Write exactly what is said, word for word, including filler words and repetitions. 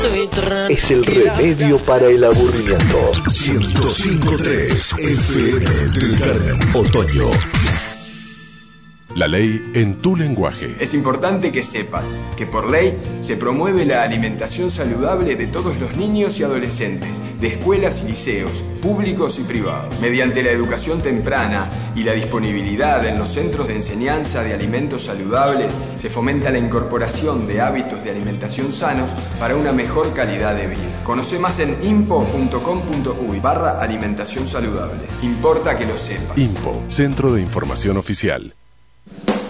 Es el remedio para el aburrimiento. ciento cinco punto tres F M del Carmen. Otoño. La ley en tu lenguaje. Es importante que sepas que por ley se promueve la alimentación saludable de todos los niños y adolescentes, de escuelas y liceos, públicos y privados. Mediante la educación temprana y la disponibilidad en los centros de enseñanza de alimentos saludables, se fomenta la incorporación de hábitos de alimentación sanos para una mejor calidad de vida. Conoce más en impo punto com punto uy barra alimentación saludable. Importa que lo sepas. IMPO, Centro de Información Oficial.